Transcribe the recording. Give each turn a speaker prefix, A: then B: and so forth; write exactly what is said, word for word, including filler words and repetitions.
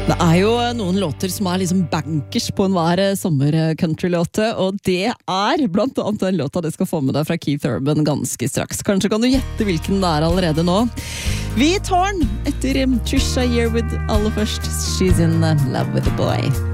A: Det er jo noen låter som er liksom bankers på enhver sommer-country-låte, og det er blant annet den låta du skal få med deg fra Keith Urban ganske straks. Kanskje kan du gjette hvilken det er allerede nå. Vi tar den etter Trisha Yearwood aller først. She's in love with a boy.